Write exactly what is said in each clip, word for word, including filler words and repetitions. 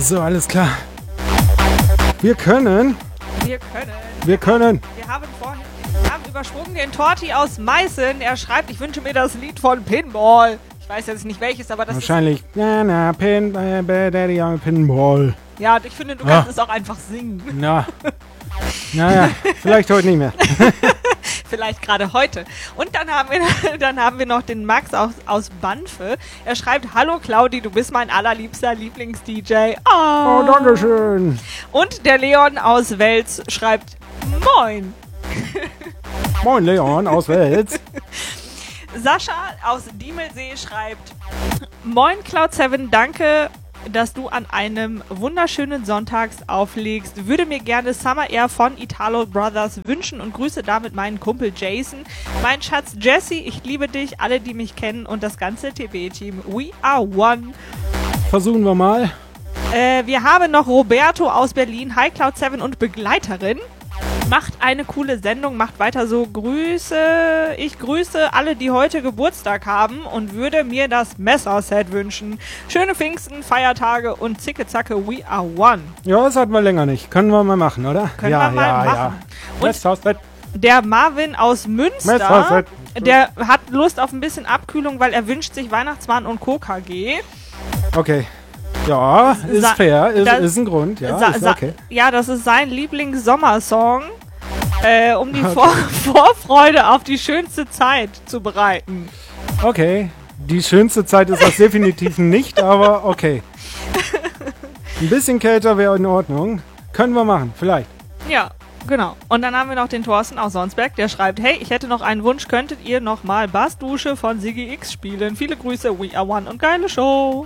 So, alles klar. Wir können. Wir können. Wir können. Wir haben vorhin wir haben übersprungen den Torti aus Meißen. Er schreibt, ich wünsche mir das Lied von Pinball. Ich weiß jetzt nicht welches, aber das Wahrscheinlich. ist... Na, na, Pin, äh, Daddy on Pinball. Ja, und ich finde, du kannst ah. es auch einfach singen. Na. Naja, vielleicht heute nicht mehr. Vielleicht gerade heute. Und dann haben wir, dann haben wir noch den Max aus, aus Banfe. Er schreibt, hallo Claudi, du bist mein allerliebster Lieblings-D J. Oh. oh, danke schön. Und der Leon aus Wels schreibt, moin. Moin Leon aus Wels. Sascha aus Diemelsee schreibt, moin Cloud sieben, danke, dass du an einem wunderschönen Sonntags auflegst. Würde mir gerne Summer Air von Italo Brothers wünschen und grüße damit meinen Kumpel Jason, mein Schatz Jesse, ich liebe dich, alle, die mich kennen und das ganze T B-Team. We are one. Versuchen wir mal. Äh, wir haben noch Roberto aus Berlin. Hi Cloud sieben und Begleiterin. Macht eine coole Sendung, macht weiter so. Grüße, ich grüße alle, die heute Geburtstag haben und würde mir das Messerset wünschen. Schöne Pfingsten, Feiertage und zicke zacke, we are one. Ja, das hatten wir länger nicht. Können wir mal machen, oder? Können ja, wir mal ja, machen. Ja. Und Messerset. der Marvin aus Münster, Messerset. der hat Lust auf ein bisschen Abkühlung, weil er wünscht sich Weihnachtsmann und Co K G. Okay. Ja, ist Sa- fair, ist, das- ist ein Grund, ja, Sa- ist sa- okay. Ja, das ist sein Lieblings-Sommersong, äh, um die Okay. Vor- Vorfreude auf die schönste Zeit zu bereiten. Okay, die schönste Zeit ist das definitiv nicht, aber okay. Ein bisschen kälter wäre in Ordnung. Können wir machen, vielleicht. Ja, genau. Und dann haben wir noch den Thorsten aus Sonsberg, der schreibt, hey, ich hätte noch einen Wunsch, könntet ihr noch mal Bassdusche von Siggi X spielen? Viele Grüße, we are one und geile Show.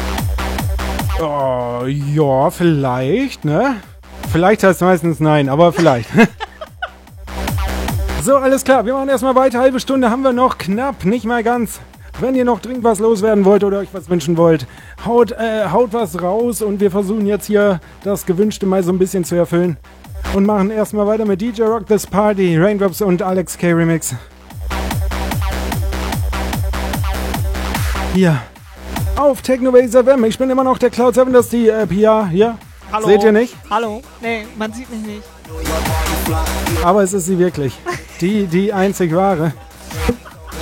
Oh, ja, vielleicht, ne? Vielleicht heißt meistens nein, aber vielleicht. So, alles klar, wir machen erstmal weiter. Halbe Stunde haben wir noch, knapp, nicht mal ganz. Wenn ihr noch dringend was loswerden wollt oder euch was wünschen wollt, haut, äh, haut was raus und wir versuchen jetzt hier das Gewünschte mal so ein bisschen zu erfüllen. Und machen erstmal weiter mit D J Rock This Party, Raindrops und Alex K. Remix. Hier. Auf Technobase F M. Ich bin immer noch der Cloud sieben, das ist die äh, P R hier. Hallo. Seht ihr nicht? Hallo. Nee, man sieht mich nicht. Aber es ist sie wirklich. Die, die einzig wahre.